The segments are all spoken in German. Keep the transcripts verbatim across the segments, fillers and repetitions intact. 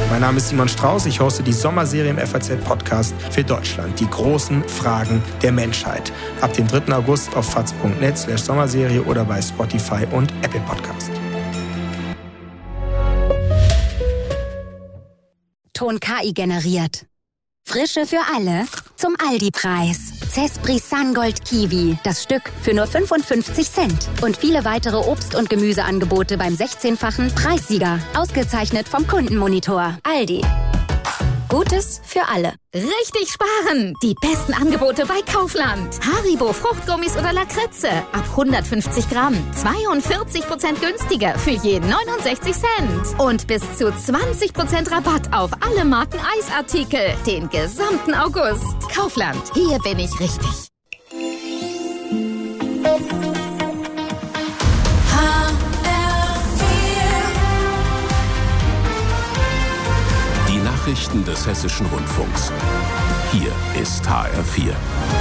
mein Name ist Simon Strauß. Ich hoste die Sommerserie im F A Z-Podcast für Deutschland. Die großen Fragen der Menschheit. Ab dem dritten August auf faz punkt net slash Sommerserie oder bei Spotify und Apple Podcast. Ton K I generiert. Frische für alle zum Aldi-Preis. Zespri Sungold Kiwi, das Stück für nur fünfundfünfzig Cent. Und viele weitere Obst- und Gemüseangebote beim sechzehnfachen Preissieger. Ausgezeichnet vom Kundenmonitor. Aldi. Gutes für alle. Richtig sparen! Die besten Angebote bei Kaufland. Haribo, Fruchtgummis oder Lakritze. Ab hundertfünfzig Gramm. zweiundvierzig Prozent günstiger für je neunundsechzig Cent. Und bis zu zwanzig Prozent Rabatt auf alle Marken Eisartikel. Den gesamten August. Kaufland. Hier bin ich richtig. Nachrichten des Hessischen Rundfunks. Hier ist H R vier.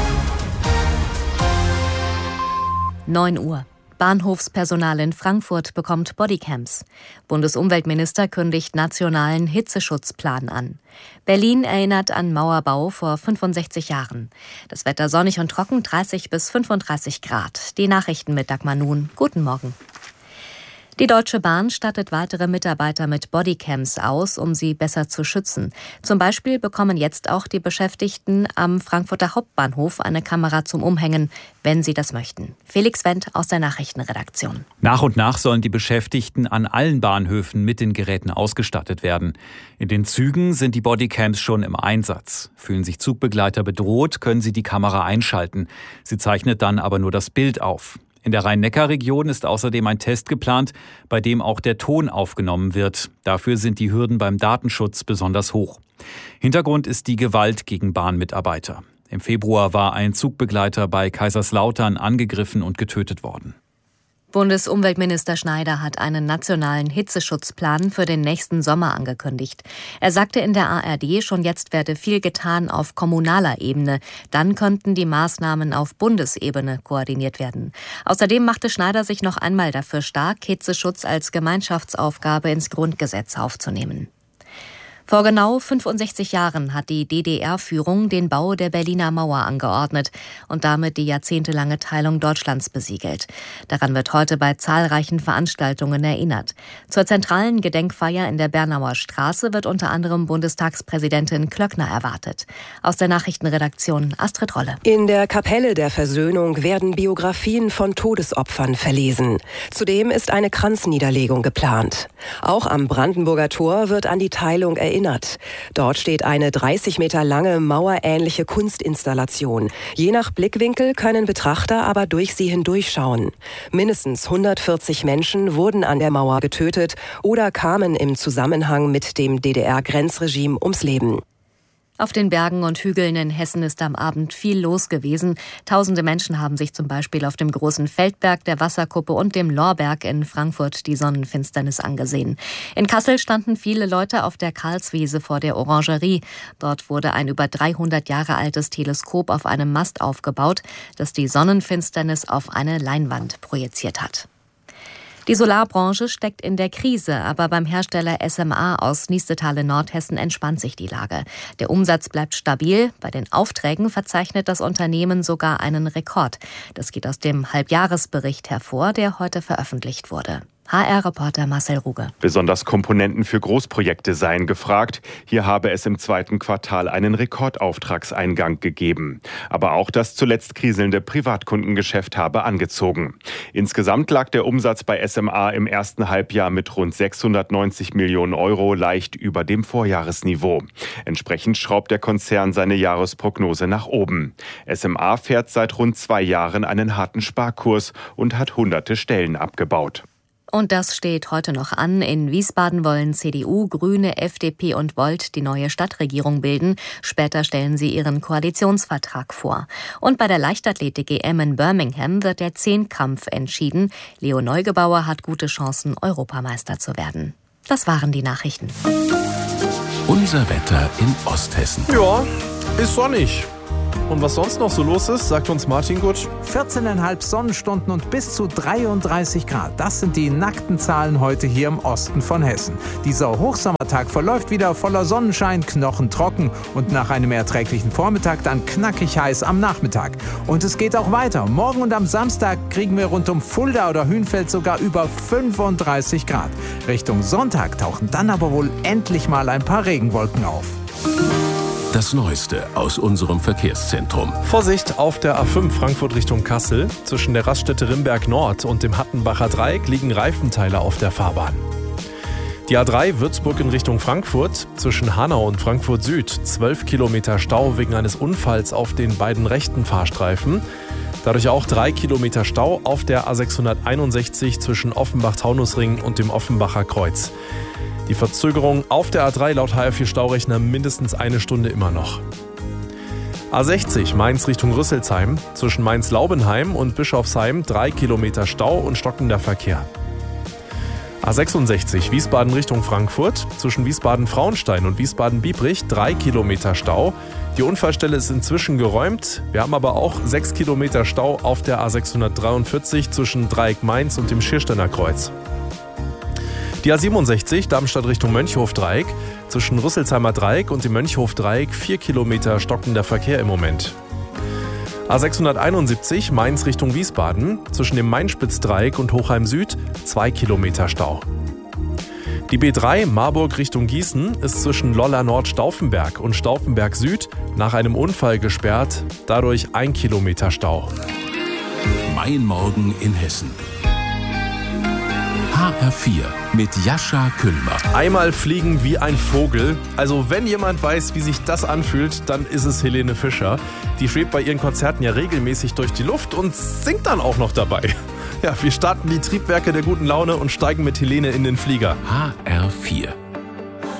neun Uhr. Bahnhofspersonal in Frankfurt bekommt Bodycams. Bundesumweltminister kündigt nationalen Hitzeschutzplan an. Berlin erinnert an Mauerbau vor fünfundsechzig Jahren. Das Wetter sonnig und trocken, dreißig bis fünfunddreißig Grad. Die Nachrichten mit Dagmar Nun. Guten Morgen. Die Deutsche Bahn stattet weitere Mitarbeiter mit Bodycams aus, um sie besser zu schützen. Zum Beispiel bekommen jetzt auch die Beschäftigten am Frankfurter Hauptbahnhof eine Kamera zum Umhängen, wenn sie das möchten. Felix Wendt aus der Nachrichtenredaktion. Nach und nach sollen die Beschäftigten an allen Bahnhöfen mit den Geräten ausgestattet werden. In den Zügen sind die Bodycams schon im Einsatz. Fühlen sich Zugbegleiter bedroht, können sie die Kamera einschalten. Sie zeichnet dann aber nur das Bild auf. In der Rhein-Neckar-Region ist außerdem ein Test geplant, bei dem auch der Ton aufgenommen wird. Dafür sind die Hürden beim Datenschutz besonders hoch. Hintergrund ist die Gewalt gegen Bahnmitarbeiter. Im Februar war ein Zugbegleiter bei Kaiserslautern angegriffen und getötet worden. Bundesumweltminister Schneider hat einen nationalen Hitzeschutzplan für den nächsten Sommer angekündigt. Er sagte in der A R D, schon jetzt werde viel getan auf kommunaler Ebene. Dann könnten die Maßnahmen auf Bundesebene koordiniert werden. Außerdem machte Schneider sich noch einmal dafür stark, Hitzeschutz als Gemeinschaftsaufgabe ins Grundgesetz aufzunehmen. Vor genau fünfundsechzig Jahren hat die D D R-Führung den Bau der Berliner Mauer angeordnet und damit die jahrzehntelange Teilung Deutschlands besiegelt. Daran wird heute bei zahlreichen Veranstaltungen erinnert. Zur zentralen Gedenkfeier in der Bernauer Straße wird unter anderem Bundestagspräsidentin Klöckner erwartet. Aus der Nachrichtenredaktion Astrid Rolle. In der Kapelle der Versöhnung werden Biografien von Todesopfern verlesen. Zudem ist eine Kranzniederlegung geplant. Auch am Brandenburger Tor wird an die Teilung erinnert. Dort steht eine dreißig Meter lange mauerähnliche Kunstinstallation. Je nach Blickwinkel können Betrachter aber durch sie hindurchschauen. Mindestens hundertvierzig Menschen wurden an der Mauer getötet oder kamen im Zusammenhang mit dem D D R-Grenzregime ums Leben. Auf den Bergen und Hügeln in Hessen ist am Abend viel los gewesen. Tausende Menschen haben sich zum Beispiel auf dem großen Feldberg, der Wasserkuppe und dem Lorberg in Frankfurt die Sonnenfinsternis angesehen. In Kassel standen viele Leute auf der Karlswiese vor der Orangerie. Dort wurde ein über dreihundert Jahre altes Teleskop auf einem Mast aufgebaut, das die Sonnenfinsternis auf eine Leinwand projiziert hat. Die Solarbranche steckt in der Krise, aber beim Hersteller S M A aus Niestetal in Nordhessen entspannt sich die Lage. Der Umsatz bleibt stabil. Bei den Aufträgen verzeichnet das Unternehmen sogar einen Rekord. Das geht aus dem Halbjahresbericht hervor, der heute veröffentlicht wurde. H R-Reporter Marcel Ruge. Besonders Komponenten für Großprojekte seien gefragt. Hier habe es im zweiten Quartal einen Rekordauftragseingang gegeben. Aber auch das zuletzt kriselnde Privatkundengeschäft habe angezogen. Insgesamt lag der Umsatz bei S M A im ersten Halbjahr mit rund sechshundertneunzig Millionen Euro leicht über dem Vorjahresniveau. Entsprechend schraubt der Konzern seine Jahresprognose nach oben. S M A fährt seit rund zwei Jahren einen harten Sparkurs und hat hunderte Stellen abgebaut. Und das steht heute noch an. In Wiesbaden wollen C D U, Grüne, F D P und Volt die neue Stadtregierung bilden. Später stellen sie ihren Koalitionsvertrag vor. Und bei der Leichtathletik-E M in Birmingham wird der Zehnkampf entschieden. Leo Neugebauer hat gute Chancen, Europameister zu werden. Das waren die Nachrichten. Unser Wetter in Osthessen. Ja, ist sonnig. Und was sonst noch so los ist, sagt uns Martin Gutsch. vierzehn Komma fünf Sonnenstunden und bis zu dreiunddreißig Grad. Das sind die nackten Zahlen heute hier im Osten von Hessen. Dieser Hochsommertag verläuft wieder voller Sonnenschein, knochentrocken und nach einem erträglichen Vormittag dann knackig heiß am Nachmittag. Und es geht auch weiter. Morgen und am Samstag kriegen wir rund um Fulda oder Hünfeld sogar über fünfunddreißig Grad. Richtung Sonntag tauchen dann aber wohl endlich mal ein paar Regenwolken auf. Das Neueste aus unserem Verkehrszentrum. Vorsicht auf der A fünf Frankfurt Richtung Kassel. Zwischen der Raststätte Rimberg Nord und dem Hattenbacher Dreieck liegen Reifenteile auf der Fahrbahn. Die A drei Würzburg in Richtung Frankfurt. Zwischen Hanau und Frankfurt Süd zwölf Kilometer Stau wegen eines Unfalls auf den beiden rechten Fahrstreifen. Dadurch auch drei Kilometer Stau auf der A sechshunderteinundsechzig zwischen Offenbach-Taunusring und dem Offenbacher Kreuz. Die Verzögerung auf der A drei laut H R vier Staurechner mindestens eine Stunde immer noch. A sechzig Mainz Richtung Rüsselsheim. Zwischen Mainz-Laubenheim und Bischofsheim drei Kilometer Stau und stockender Verkehr. A sechsundsechzig Wiesbaden Richtung Frankfurt. Zwischen Wiesbaden-Frauenstein und Wiesbaden-Biebrich drei Kilometer Stau. Die Unfallstelle ist inzwischen geräumt. Wir haben aber auch sechs Kilometer Stau auf der A sechshundertdreiundvierzig zwischen Dreieck Mainz und dem Schiersteiner Kreuz. Die A siebenundsechzig Darmstadt Richtung Mönchhof-Dreieck. Zwischen Rüsselsheimer Dreieck und dem Mönchhof-Dreieck vier Kilometer stockender Verkehr im Moment. A sechshunderteinundsiebzig Mainz Richtung Wiesbaden. Zwischen dem Mainspitz-Dreieck und Hochheim Süd zwei Kilometer Stau. Die B drei Marburg Richtung Gießen ist zwischen Lolla Nord-Stauffenberg und Stauffenberg Süd nach einem Unfall gesperrt. Dadurch ein Kilometer Stau. Mein Morgen in Hessen. H R vier mit Jascha Küllmer. Einmal fliegen wie ein Vogel. Also wenn jemand weiß, wie sich das anfühlt, dann ist es Helene Fischer. Die schwebt bei ihren Konzerten ja regelmäßig durch die Luft und singt dann auch noch dabei. Ja, wir starten die Triebwerke der guten Laune und steigen mit Helene in den Flieger. H R vier.